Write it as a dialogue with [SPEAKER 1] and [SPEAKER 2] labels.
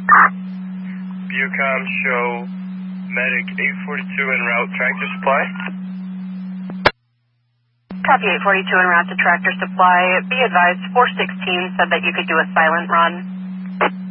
[SPEAKER 1] Bucom, show medic 842 en route, tractor supply.
[SPEAKER 2] Copy 842 en route to tractor supply. Be advised, 416 said that you could do a silent run.